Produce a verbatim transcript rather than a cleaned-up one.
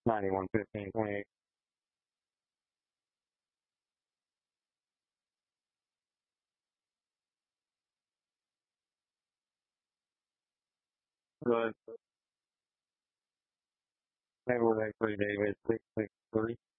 ninety-one fifteen twenty-eight. Good. They were actually David six six three.